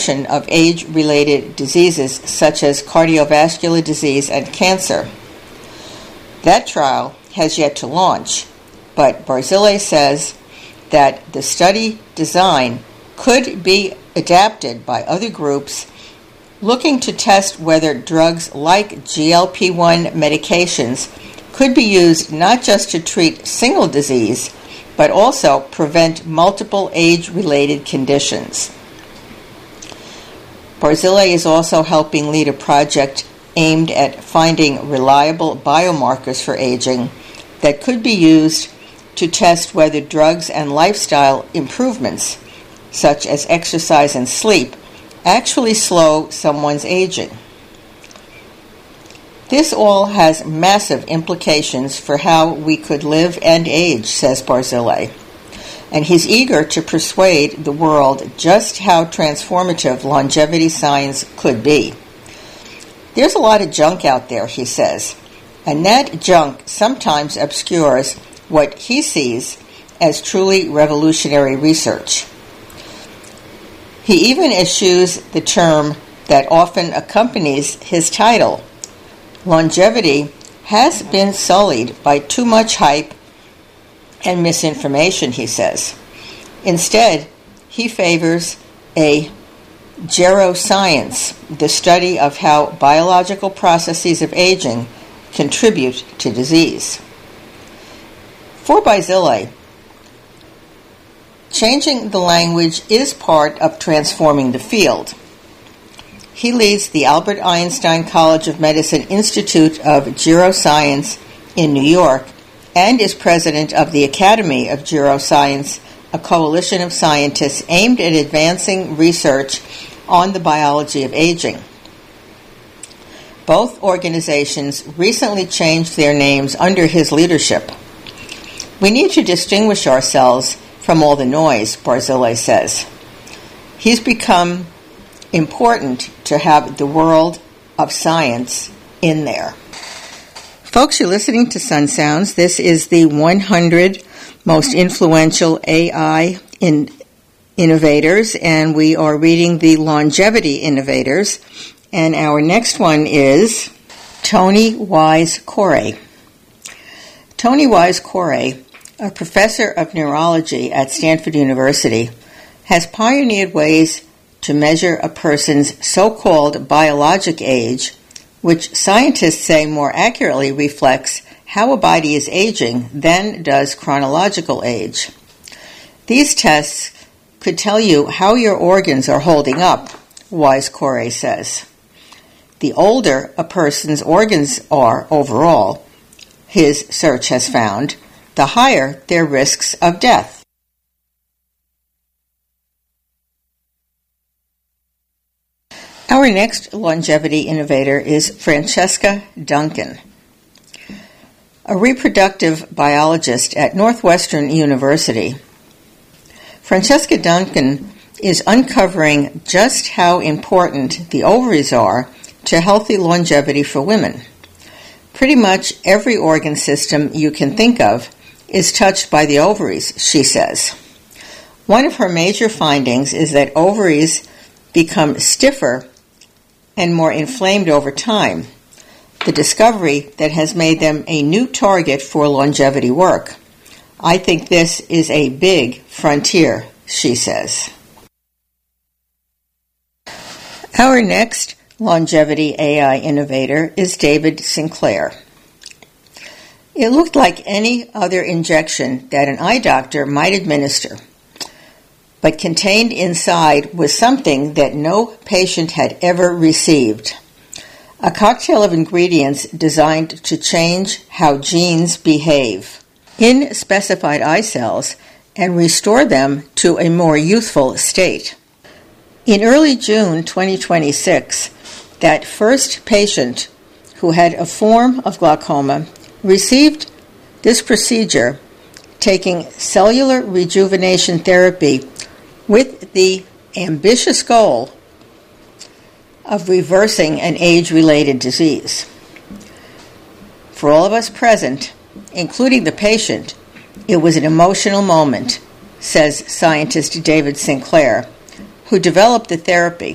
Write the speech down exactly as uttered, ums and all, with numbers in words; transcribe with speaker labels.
Speaker 1: progression of age-related diseases such as cardiovascular disease and cancer. That trial has yet to launch, but Barzilay says that the study design could be adapted by other groups looking to test whether drugs like G L P one medications could be used not just to treat single disease, but also prevent multiple age-related conditions. Barzilay is also helping lead a project aimed at finding reliable biomarkers for aging that could be used to test whether drugs and lifestyle improvements, such as exercise and sleep, actually slow someone's aging. This all has massive implications for how we could live and age, says Barzilay, and he's eager to persuade the world just how transformative longevity science could be. There's a lot of junk out there, he says, and that junk sometimes obscures what he sees as truly revolutionary research. He even eschews the term that often accompanies his title. Longevity has been sullied by too much hype and misinformation, he says. Instead, he favors a geroscience, the study of how biological processes of aging contribute to disease. For Barzilay, changing the language is part of transforming the field. He leads the Albert Einstein College of Medicine Institute of Geroscience in New York and is president of the Academy of Geroscience, a coalition of scientists aimed at advancing research on the biology of aging. Both organizations recently changed their names under his leadership. We need to distinguish ourselves from all the noise, Barzilay says. He's become important to have the world of science in there. Folks, you're listening to Sun Sounds. This is the one hundred most influential A I in innovators, and we are reading the longevity innovators. And our next one is Tony Wise-Corey. Tony Wise-Corey, a professor of neurology at Stanford University, has pioneered ways to measure a person's so-called biologic age, which scientists say more accurately reflects how a body is aging than does chronological age. These tests could tell you how your organs are holding up, Wise-Corey says. The older a person's organs are overall, his search has found, the higher their risks of death. Our next longevity innovator is Francesca Duncan, a reproductive biologist at Northwestern University. Francesca Duncan is uncovering just how important the ovaries are to healthy longevity for women. Pretty much every organ system you can think of is touched by the ovaries, she says. One of her major findings is that ovaries become stiffer and more inflamed over time, the discovery that has made them a new target for longevity work. I think this is a big frontier, she says. Our next longevity A I innovator is David Sinclair. It looked like any other injection that an eye doctor might administer, but contained inside was something that no patient had ever received. A cocktail of ingredients designed to change how genes behave in specified eye cells and restore them to a more youthful state. In early June twenty twenty-six, that first patient who had a form of glaucoma received this procedure, taking cellular rejuvenation therapy with the ambitious goal of reversing an age-related disease. For all of us present, including the patient, it was an emotional moment, says scientist David Sinclair, who developed the therapy.